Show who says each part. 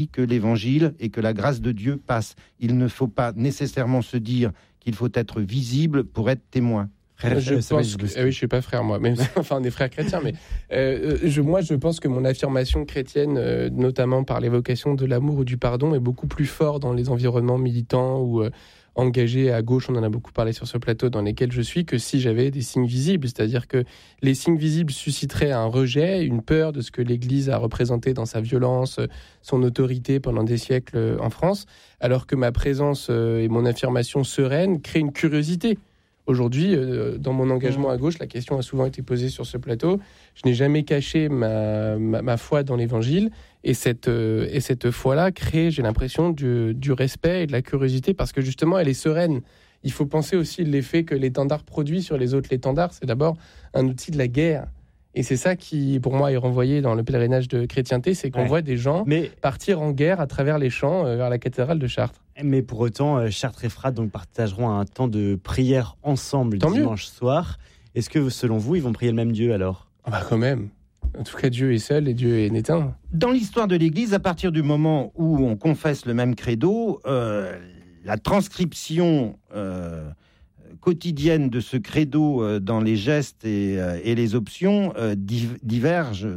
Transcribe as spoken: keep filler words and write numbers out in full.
Speaker 1: que l'évangile et que la grâce de Dieu passe. Il ne faut pas nécessairement se dire qu'il faut être visible pour être témoin.
Speaker 2: Frère, je euh, pense que, euh, oui, je suis pas frère moi, même enfin on est frères chrétiens, mais euh, je, moi je pense que mon affirmation chrétienne, euh, notamment par l'évocation de l'amour ou du pardon, est beaucoup plus fort dans les environnements militants ou euh, engagés à gauche. On en a beaucoup parlé sur ce plateau, dans lesquels je suis, que si j'avais des signes visibles, c'est-à-dire que les signes visibles susciteraient un rejet, une peur de ce que l'Église a représenté dans sa violence, son autorité pendant des siècles en France, alors que ma présence euh, et mon affirmation sereine créent une curiosité. Aujourd'hui, euh, dans mon engagement à gauche, la question a souvent été posée sur ce plateau. Je n'ai jamais caché ma, ma, ma foi dans l'Évangile. Et cette, euh, et cette foi-là crée, j'ai l'impression, du, du respect et de la curiosité parce que justement, elle est sereine. Il faut penser aussi l'effet que l'étendard produit sur les autres. L'étendard, c'est d'abord un outil de la guerre. Et c'est ça qui, pour moi, est renvoyé dans le pèlerinage de chrétienté, c'est qu'on ouais. voit des gens mais... partir en guerre à travers les champs euh, vers la cathédrale de Chartres.
Speaker 3: Mais pour autant, euh, Chartres et Frades donc, partageront un temps de prière ensemble Tant dimanche mieux. soir. Est-ce que, selon vous, ils vont prier le même Dieu alors ?
Speaker 2: Ah bah quand même. En tout cas, Dieu est seul et Dieu est inéteint.
Speaker 1: Dans l'histoire de l'Église, à partir du moment où on confesse le même credo, euh, la transcription... Euh, quotidienne de ce credo euh, dans les gestes et, euh, et les options euh, divergent